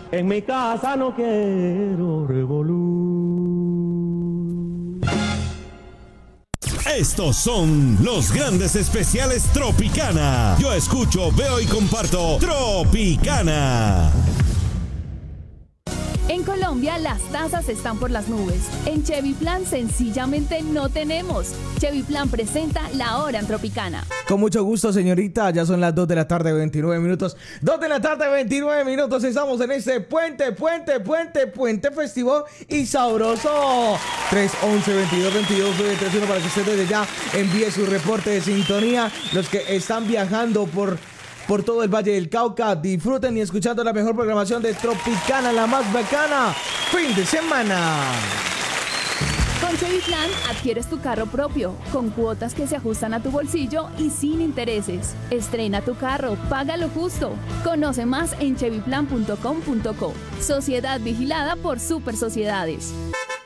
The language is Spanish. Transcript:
En mi casa no quiero revolú. Estos son los grandes especiales Tropicana. Yo escucho, veo y comparto Tropicana. En Colombia las tasas están por las nubes. En Chevy Plan sencillamente no tenemos. Chevy Plan presenta La Hora en Tropicana. Con mucho gusto, señorita. Ya son las 2 de la tarde, 29 minutos. 2 de la tarde, 29 minutos. Estamos en este puente festivo y sabroso. 311-2222-931 para que usted desde ya envíe su reporte de sintonía. Los que están viajando por todo el Valle del Cauca, disfruten y escuchando la mejor programación de Tropicana, la más bacana. Fin de semana. Con Chevy Plan adquieres tu carro propio, con cuotas que se ajustan a tu bolsillo y sin intereses. Estrena tu carro, paga lo justo. Conoce más en chevyplan.com.co. Sociedad vigilada por Super Sociedades.